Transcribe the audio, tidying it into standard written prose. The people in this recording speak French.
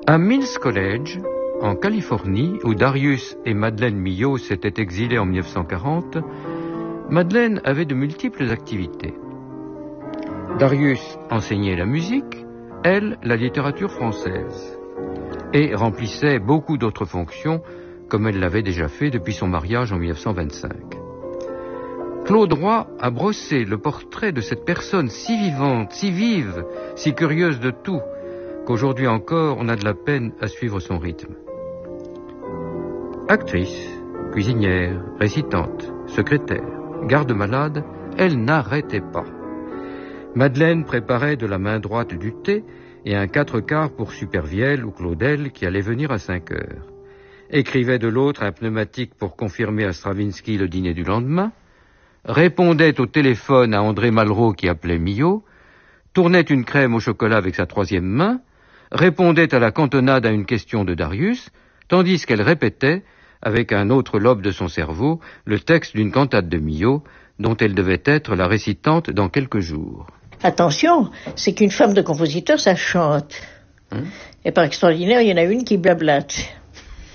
À Mills College, en Californie, où Darius et Madeleine Millot s'étaient exilés en 1940, Madeleine avait de multiples activités. Darius enseignait la musique, elle, la littérature française, et remplissait beaucoup d'autres fonctions, comme elle l'avait déjà fait depuis son mariage en 1925. Claude Roy a brossé le portrait de cette personne si vivante, si vive, si curieuse de tout, qu'aujourd'hui encore on a de la peine à suivre son rythme. Actrice, cuisinière, récitante, secrétaire, garde-malade, elle n'arrêtait pas. Madeleine préparait de la main droite du thé et un 4/4 pour Supervielle ou Claudel qui allait venir à 5 heures. Écrivait de l'autre un pneumatique pour confirmer à Stravinsky le dîner du lendemain, répondait au téléphone à André Malraux qui appelait Millot, tournait une crème au chocolat avec sa troisième main, répondait à la cantonade à une question de Darius, tandis qu'elle répétait, avec un autre lobe de son cerveau, le texte d'une cantate de Millot, dont elle devait être la récitante dans quelques jours. Attention, c'est qu'une femme de compositeur, ça chante. Et par extraordinaire, il y en a une qui blablate.